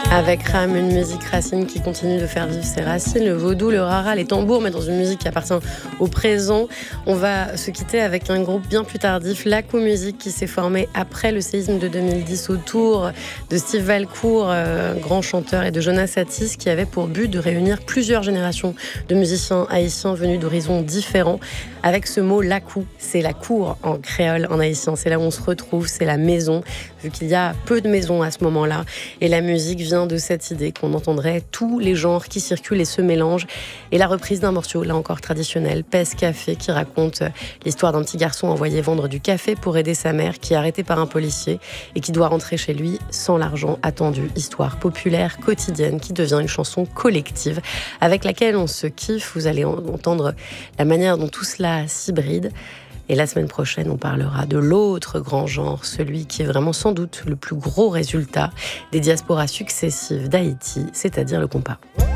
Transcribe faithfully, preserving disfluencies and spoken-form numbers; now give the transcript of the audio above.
Avec Ram, une musique racine qui continue de faire vivre ses racines, le vaudou, le rara, les tambours, mais dans une musique qui appartient au présent. On va se quitter avec un groupe bien plus tardif, Lakou Music, qui s'est formé après le séisme de deux mille dix autour de Steve Valcourt, euh, grand chanteur, et de Jonas Satis, qui avait pour but de réunir plusieurs générations de musiciens haïtiens venus d'horizons différents. Avec ce mot Lakou, c'est la cour en créole, en haïtien. C'est là où on se retrouve, c'est la maison, vu qu'il y a peu de maisons à ce moment-là. Et la musique vient de cette idée qu'on entendrait tous les genres qui circulent et se mélangent. Et la reprise d'un morceau, là encore traditionnel, Pèse Café, qui raconte l'histoire d'un petit garçon envoyé vendre du café pour aider sa mère, qui est arrêtée par un policier et qui doit rentrer chez lui sans l'argent attendu. Histoire populaire, quotidienne, qui devient une chanson collective avec laquelle on se kiffe. Vous allez entendre la manière dont tout cela s'hybride. Et la semaine prochaine, on parlera de l'autre grand genre, celui qui est vraiment sans doute le plus gros résultat des diasporas successives d'Haïti, c'est-à-dire le compas.